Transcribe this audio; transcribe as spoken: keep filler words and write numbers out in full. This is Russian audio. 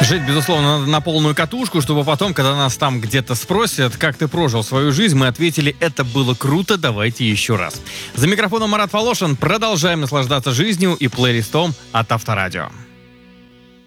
Жить, безусловно, надо на полную катушку, чтобы потом, когда нас там где-то спросят, как ты прожил свою жизнь, мы ответили: это было круто, давайте еще раз. За микрофоном Марат Волошин. Продолжаем наслаждаться жизнью и плейлистом от Авторадио.